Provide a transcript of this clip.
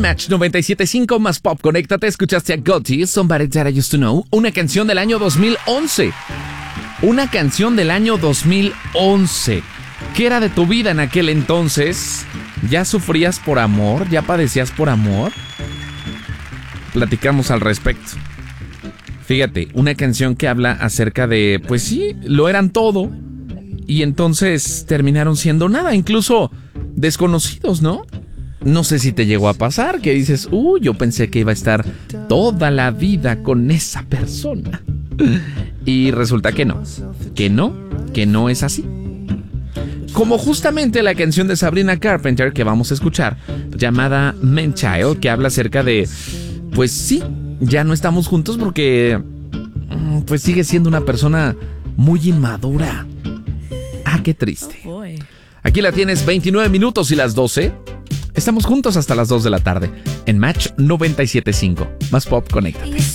Match 97.5 más pop. Conéctate, escuchaste a Gotti, Somebody That I Used to Know, una canción del año 2011. Una canción del año 2011. ¿Qué era de tu vida en aquel entonces? ¿Ya sufrías por amor? ¿Ya padecías por amor? Platicamos al respecto. Fíjate, una canción que habla acerca de, pues sí, lo eran todo. Y entonces terminaron siendo nada, incluso desconocidos, ¿no? No sé si te llegó a pasar, que dices, yo pensé que iba a estar toda la vida con esa persona. Y resulta que no es así. Como justamente la canción de Sabrina Carpenter que vamos a escuchar, llamada Man Child, que habla acerca de, pues sí, ya no estamos juntos porque pues sigue siendo una persona muy inmadura. Qué triste. Aquí la tienes, 29 minutos y las 12. Estamos juntos hasta las 2 de la tarde en Match 97.5. Más pop, conéctate.